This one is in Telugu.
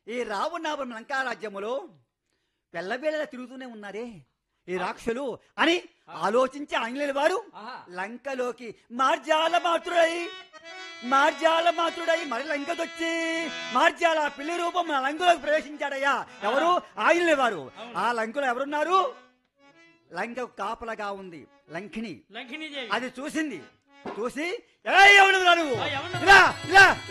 ఈ రావణాపురం లంకారాజ్యములో పెళ్ళబేళలా తిరుగుతూనే ఉన్నారే ఈ రాక్షసులు అని ఆలోచించి ఆంగ్లేయుల వారు లంకలోకి మార్జాల మాతృడై మరి లంకదొచ్చి మార్జాల పిల్లి రూపం లంకలోకి ప్రవేశించాడయ్యా. ఎవరు? ఆంగ్లేయుల వారు. ఆ లంకలో ఎవరున్నారు? లంక కాపలగా ఉంది లంకిని. అది చూసింది. చూసి ఎవడు నువ్వు ఇలా